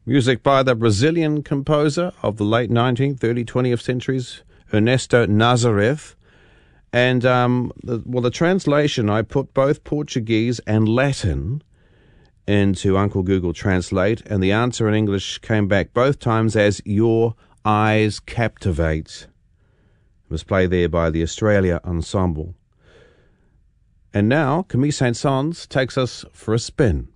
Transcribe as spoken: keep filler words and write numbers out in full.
Music by the Brazilian composer of the late nineteenth, early twentieth centuries, Ernesto Nazareth. And, um, the, well, the translation, I put both Portuguese and Latin into Uncle Google Translate, and the answer in English came back both times as Your Eyes Captivate. It was played there by the Australia Ensemble. And now, Camille Saint-Saëns takes us for a spin.